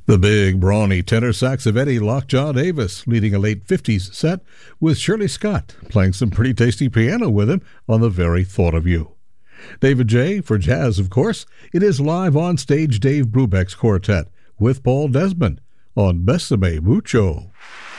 The big, brawny tenor sax of Eddie Lockjaw Davis, leading a late 50s set with Shirley Scott playing some pretty tasty piano with him on The Very Thought of You. David J. for jazz, of course. It is live on stage Dave Brubeck's quartet with Paul Desmond on Bésame Mucho.